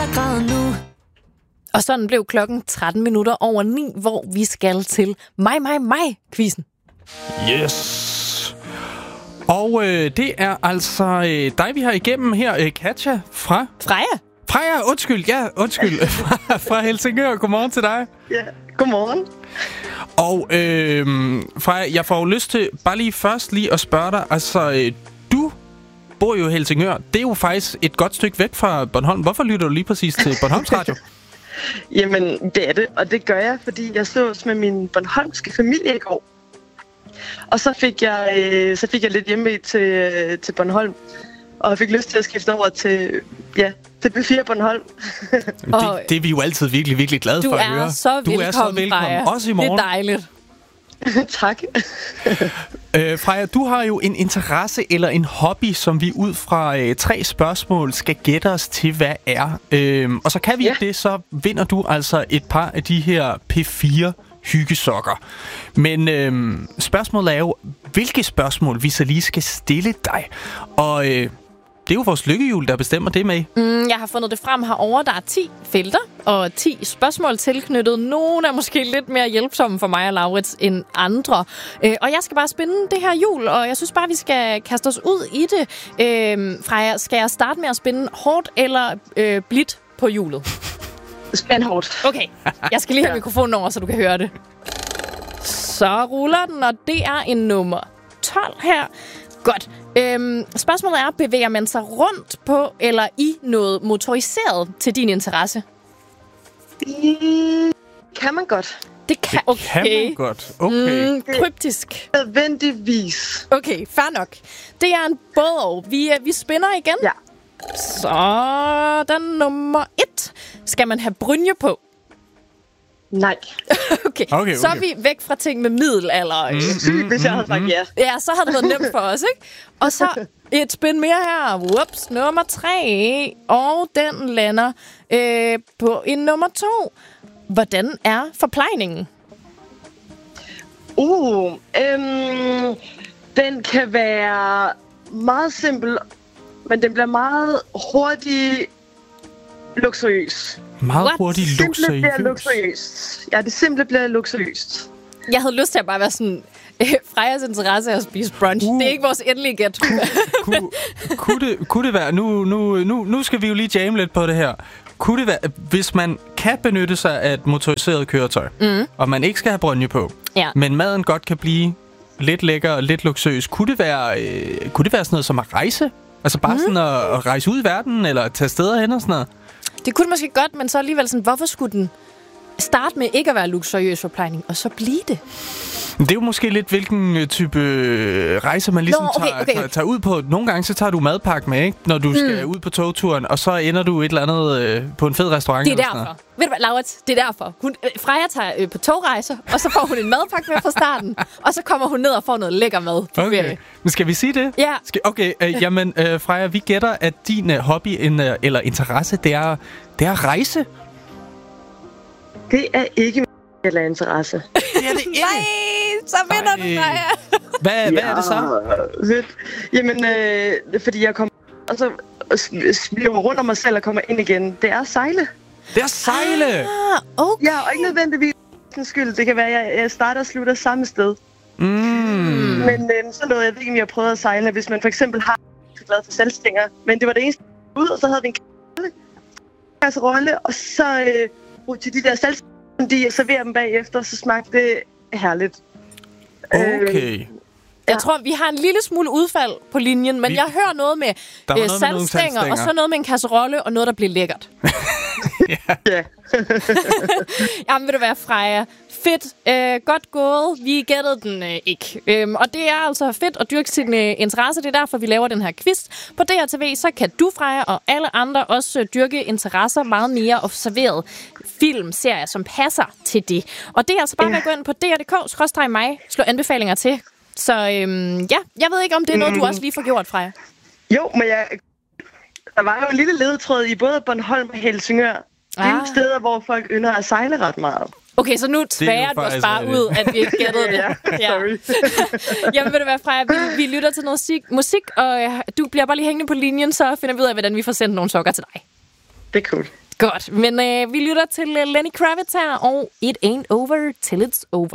breddegrad nu. Og sådan blev klokken 9:13, hvor vi skal til mig-quizzen. Yes. Og det er altså dig, vi har igennem her, Katja fra... Freja, undskyld. fra Helsingør. Godmorgen til dig. Ja, godmorgen. Og Freja, jeg får jo lyst til bare lige først at spørge dig, altså du bor jo i Helsingør. Det er jo faktisk et godt stykke væk fra Bornholm. Hvorfor lytter du lige præcis til Bornholms Radio? Jamen, det er det, og det gør jeg, fordi jeg sås med min bornholmske familie i går. Og så fik jeg lidt hjemme til Bornholm, og jeg fik lyst til at skifte over til B4 Bornholm. det er vi jo altid virkelig, virkelig glade for at høre. Du er så velkommen, Freja. Også i morgen. Det er dejligt. Tak. Freja, du har jo en interesse eller en hobby, som vi ud fra 3 spørgsmål skal gætte os til, hvad er. Og så kan vi det, så vinder du altså et par af de her P4 hyggesokker. Men spørgsmålet er jo, hvilke spørgsmål vi så lige skal stille dig. Og det er jo vores lykkehjul, der bestemmer det med. Jeg har fundet det frem herovre. Der er 10 felter og 10 spørgsmål tilknyttet. Nogle er måske lidt mere hjælpsomme for mig og Laurits end andre. Og jeg skal bare spænde det her hjul, og jeg synes bare, vi skal kaste os ud i det. Freja, skal jeg starte med at spænde hårdt eller blidt på hjulet? Spænd hårdt. Okay, jeg skal lige have mikrofonen over, så du kan høre det. Så ruller den, og det er en nummer 12 her. Godt. Spørgsmålet er, bevæger man sig rundt på eller i noget motoriseret til din interesse? Kan man godt. Det kan man godt. Okay. Kryptisk. Nødvendigvis. Okay, fair nok. Det er en både og. Vi spænder igen. Ja. Så den nummer 1. Skal man have brynje på? Nej. Okay, så er vi væk fra ting med middelalder. Hvis jeg havde sagt ja. Ja, så har det været nemt for os, ikke? Og så et spin mere her. Whoops, nummer 3. Og den lander på en nummer 2. Hvordan er forplejningen? Den kan være meget simpel, men den bliver meget hurtigt luksuriøs. Meget hurtigt luksuriøst. Ja, det simple bliver luksuriøst. Jeg havde lyst til at bare være sådan... Frejas interesse er at spise brunch. Det er ikke vores endelige gæt. Kunne det være... Nu skal vi jo lige jamme lidt på det her. Kunne det være, hvis man kan benytte sig af et motoriseret køretøj, og man ikke skal have brynje på, men maden godt kan blive lidt lækker og lidt luksuriøs, kunne det være sådan noget som at rejse? Altså bare sådan at rejse ud i verden, eller tage steder hen og sådan noget? Det kunne det måske godt, men så alligevel sådan, hvorfor skulle den starte med ikke at være luksuriøs forplejning, og så blive det? Det er jo måske lidt, hvilken type rejse man ligesom tager ud på. Nogle gange så tager du madpakke med, ikke? Når du skal ud på togturen, og så ender du et eller andet på en fed restaurant. Det er derfor. Ved du hvad, Laurits? Det er derfor. Freja tager på togrejser, og så får hun en madpakke med fra starten, og så kommer hun ned og får noget lækker mad på ferie. Men skal vi sige det? Ja. Jamen, Freja, vi gætter, at din hobby eller interesse, det er at rejse. Det er ikke min eller interesse. Det er det ikke. Nej, så vinder du, Freja. Hvad er det så? Jamen, fordi jeg kommer og så svirver rundt om mig selv og kommer ind igen. Det er sejle. Det er sejle? Okay. Ja, og ikke nødvendigvis skyld. Det kan være, at jeg starter og slutter samme sted. Men så noget, jeg ved ikke, om jeg har prøvet at sejle. Hvis man for eksempel har glad for saltstænger, men det var det eneste ud, og så havde vi en kasserolle, og så brugte de der saltstænger, de serverer dem bagefter, så smagte det herligt. Okay. Jeg tror, vi har en lille smule udfald på linjen, men jeg hører noget med saltstænger, og så noget med en kasserolle, og noget, der bliver lækkert. Ja. Jamen, vil du være, Freja? Fedt. Godt gået. Vi gættede den ikke. Og det er altså fedt at dyrke sin interesse. Det er derfor, vi laver den her quiz. På DRTV, så kan du, Freja, og alle andre også dyrke interesser meget mere og serveret filmserier, som passer til det. Og det er altså bare ved at gå ind på dr.dk/mig, slå anbefalinger til. Så jeg ved ikke, om det er noget, du også lige får gjort, Freja. Jo, men der var jo en lille ledetråd i både Bornholm og Helsingør. Det er jo steder, hvor folk ynder at sejle ret meget. Okay, så nu tværer du os bare ud, at vi ikke gættede det. Sorry. Jamen, vil det være, Freja, vi lytter til noget musik, og du bliver bare lige hængende på linjen, så finder vi ud af, hvordan vi får sendt nogle sokker til dig. Det er cool. Godt, men vi lytter til Lenny Kravitz her, og It Ain't Over Till It's Over.